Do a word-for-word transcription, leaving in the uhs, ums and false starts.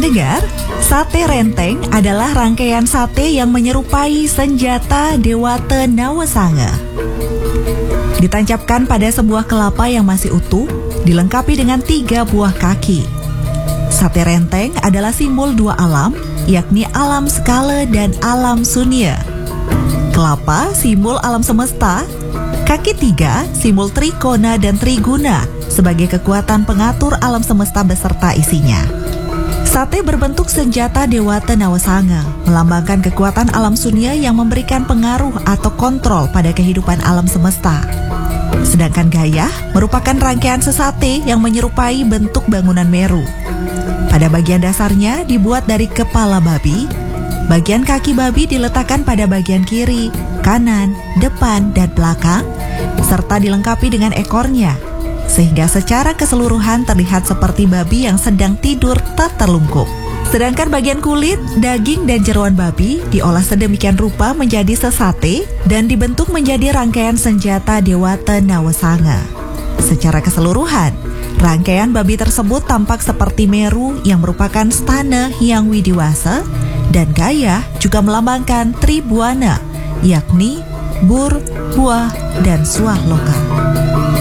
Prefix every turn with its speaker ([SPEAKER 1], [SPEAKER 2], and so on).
[SPEAKER 1] pendengar, sate renteng adalah rangkaian sate yang menyerupai senjata Dewata Nawasanga. Ditancapkan pada sebuah kelapa yang masih utuh, dilengkapi dengan tiga buah kaki. Sate renteng adalah simbol dua alam, yakni alam skala dan alam sunya. Kelapa simbol alam semesta, kaki tiga simbol trikona dan triguna sebagai kekuatan pengatur alam semesta beserta isinya. Sate berbentuk senjata Dewata Nawasanga, melambangkan kekuatan alam sunya yang memberikan pengaruh atau kontrol pada kehidupan alam semesta. Sedangkan gayah merupakan rangkaian sesate yang menyerupai bentuk bangunan Meru. Pada bagian dasarnya dibuat dari kepala babi, bagian kaki babi diletakkan pada bagian kiri, kanan, depan, dan belakang, serta dilengkapi dengan ekornya, sehingga secara keseluruhan terlihat seperti babi yang sedang tidur tak terlungkup. Sedangkan bagian kulit, daging, dan jeroan babi diolah sedemikian rupa menjadi sesate dan dibentuk menjadi rangkaian senjata Dewata Nawasanga. Secara keseluruhan, rangkaian babi tersebut tampak seperti Meru yang merupakan stana Hyang Widiwasa, dan gayah juga melambangkan Tribuana, yakni bur, buah, dan suah lokal.